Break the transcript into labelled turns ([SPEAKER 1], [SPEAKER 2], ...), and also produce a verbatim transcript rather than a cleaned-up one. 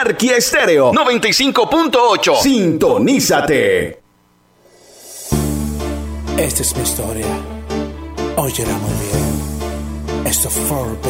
[SPEAKER 1] Anarquía Estéreo noventa y cinco punto ocho. Sintonízate.
[SPEAKER 2] Esta es mi historia. Óyela muy bien. Esto fue